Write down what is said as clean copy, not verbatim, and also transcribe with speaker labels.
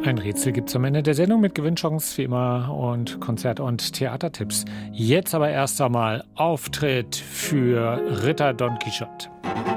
Speaker 1: Ein Rätsel gibt's am Ende der Sendung mit Gewinnchance wie immer und Konzert- und Theatertipps. Jetzt aber erst einmal Auftritt für Ritter Don Quixote.